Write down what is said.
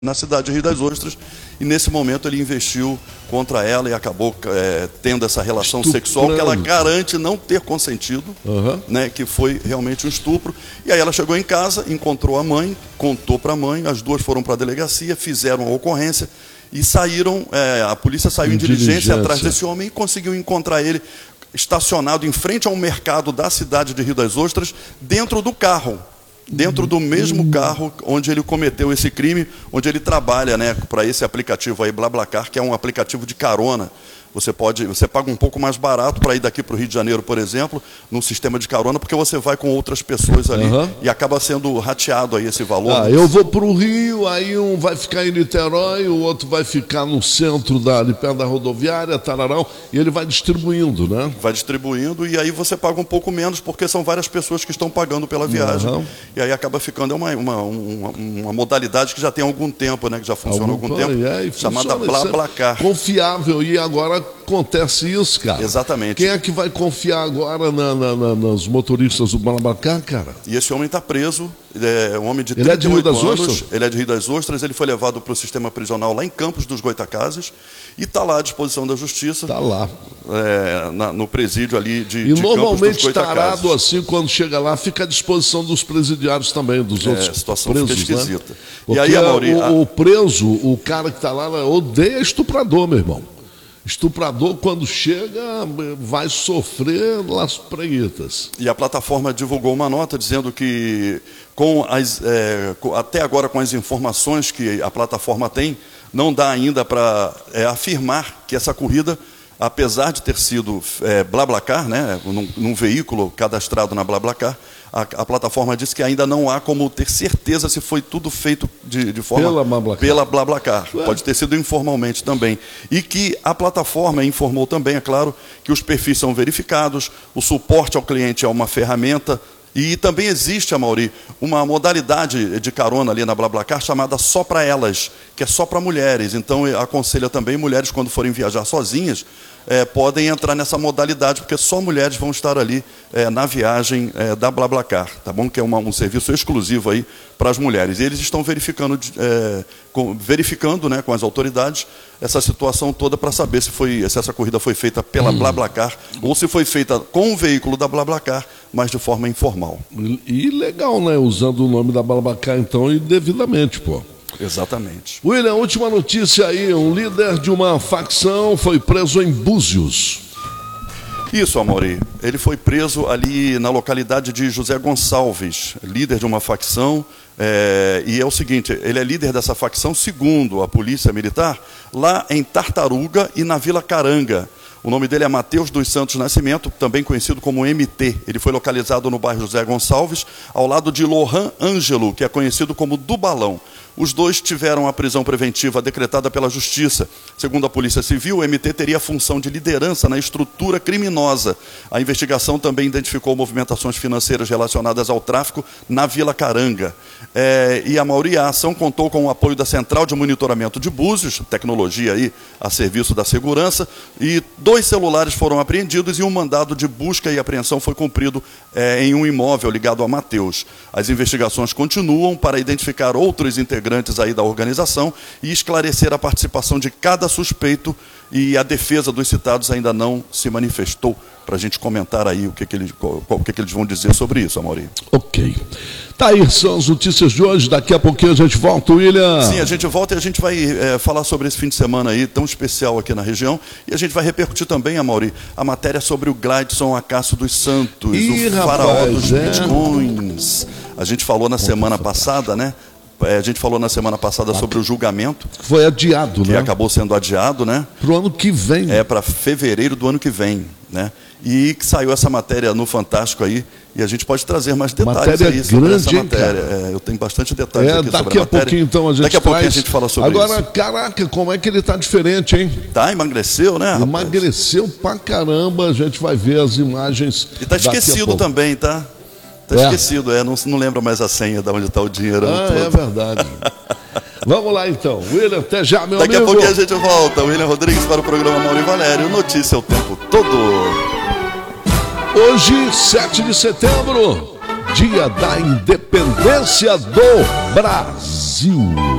na cidade de Rio das Ostras, e nesse momento ele investiu contra ela e acabou tendo essa relação sexual que ela garante não ter consentido, né, que foi realmente um estupro. E aí ela chegou em casa, encontrou a mãe, contou para a mãe, as duas foram para a delegacia, fizeram a ocorrência e saíram, a polícia saiu em diligência atrás desse homem e conseguiu encontrar ele estacionado em frente a um mercado da cidade de Rio das Ostras, dentro do carro. Dentro do mesmo carro onde ele cometeu esse crime, onde ele trabalha, né, para esse aplicativo aí, BlaBlaCar, que é um aplicativo de carona. Você paga um pouco mais barato para ir daqui para o Rio de Janeiro, por exemplo, num sistema de carona, porque você vai com outras pessoas ali e acaba sendo rateado aí esse valor. Eu vou para o Rio, aí um vai ficar em Niterói, o outro vai ficar no centro, ali perto da rodoviária, Tararão, e ele vai distribuindo, né? Vai distribuindo e aí você paga um pouco menos, porque são várias pessoas que estão pagando pela viagem. E aí acaba ficando uma modalidade que já tem algum tempo, né? Que já funciona há algum tempo, chamada BlaBlaCar. Confiável, e agora acontece isso, cara. Exatamente. Quem é que vai confiar agora nos motoristas do BlaBlaCar, cara? E esse homem está preso, é um homem de 38 anos. Ele é de Rio das Ostras, ele foi levado para o sistema prisional lá em Campos dos Goitacazes e está lá à disposição da justiça. Está lá. No presídio ali de Campos dos Goitacazes. E normalmente tarado assim, quando chega lá, fica à disposição dos presidiários também, dos outros presos. A situação fica esquisita. Né? E aí, Amaury, o preso, o cara que está lá, odeia estuprador, meu irmão. Estuprador, quando chega, vai sofrer las preguitas. E a plataforma divulgou uma nota dizendo que, até agora, com as informações que a plataforma tem, não dá ainda para afirmar que essa corrida, apesar de ter sido BlaBlaCar, né, num veículo cadastrado na BlaBlaCar, a plataforma disse que ainda não há como ter certeza se foi tudo feito de forma pela BlaBlaCar. Pode ter sido informalmente também. E que a plataforma informou também, é claro, que os perfis são verificados, o suporte ao cliente é uma ferramenta. E também existe, Amaury, uma modalidade de carona ali na BlaBlaCar chamada Só Para Elas, que é só para mulheres. Então, aconselha também mulheres, quando forem viajar sozinhas, podem entrar nessa modalidade, porque só mulheres vão estar ali na viagem da BlaBlaCar, tá bom? Que é um serviço exclusivo aí para as mulheres. E eles estão verificando, né, com as autoridades essa situação toda para saber se essa corrida foi feita pela BlaBlaCar ou se foi feita com o veículo da BlaBlaCar, mas de forma informal. E legal, né? Usando o nome da BlaBlaCar, então, e devidamente, pô. Exatamente. William, última notícia aí, um líder de uma facção foi preso em Búzios. Isso, Amaury. Ele foi preso ali na localidade de José Gonçalves, líder de uma facção, e é o seguinte, ele é líder dessa facção, segundo a Polícia Militar, lá em Tartaruga e na Vila Caranga. O nome dele é Matheus dos Santos Nascimento, também conhecido como MT. Ele foi localizado no bairro José Gonçalves, ao lado de Lohan Ângelo, que é conhecido como do Balão. Os dois tiveram a prisão preventiva decretada pela Justiça. Segundo a Polícia Civil, o MT teria a função de liderança na estrutura criminosa. A investigação também identificou movimentações financeiras relacionadas ao tráfico na Vila Caranga. E a ação contou com o apoio da Central de Monitoramento de Búzios, tecnologia aí a serviço da segurança, e 2 celulares foram apreendidos e um mandado de busca e apreensão foi cumprido em um imóvel ligado a Matheus. As investigações continuam para identificar outros integrantes aí da organização e esclarecer a participação de cada suspeito, e a defesa dos citados ainda não se manifestou para a gente comentar aí o que eles vão dizer sobre isso, Amaury. Ok. Tá aí, são as notícias de hoje. Daqui a pouquinho a gente volta, William. Sim, a gente volta e a gente vai falar sobre esse fim de semana aí, tão especial aqui na região. E a gente vai repercutir também, Amaury, a matéria sobre o Gladson Acácio dos Santos, o faraó dos bitcoins. A gente falou na semana passada, né? A gente falou na semana passada sobre o julgamento. Foi adiado, né? Que acabou sendo adiado, né? Para o ano que vem. Para fevereiro do ano que vem, né? E que saiu essa matéria no Fantástico aí, e a gente pode trazer mais detalhes aí sobre essa matéria. Eu tenho bastante detalhes aqui sobre a matéria. Daqui a pouquinho, então, a gente Daqui a pouquinho a gente fala sobre isso. Agora, caraca, como é que ele está diferente, hein? Emagreceu, né, rapaz? Emagreceu pra caramba, a gente vai ver as imagens. E tá esquecido também, tá? Tá esquecido, não lembra mais a senha de onde está o dinheiro. É verdade. Vamos lá então, William, até já, meu amigo. Daqui a pouquinho a gente volta. William Rodrigues para o programa Amaury Valério. Notícia o tempo todo. Hoje, 7 de setembro, dia da independência do Brasil.